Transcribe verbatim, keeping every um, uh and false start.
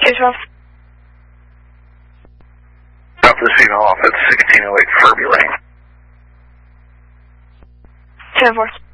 twelve. Drop this female off at sixteen oh eight Furby Lane. ten four.